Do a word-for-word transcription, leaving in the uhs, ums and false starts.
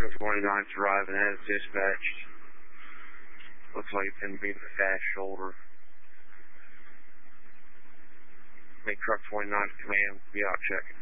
Truck twenty-nine's arriving as dispatched. Looks like it's going to be the fast shoulder. Make Truck twenty-nine command be out checking.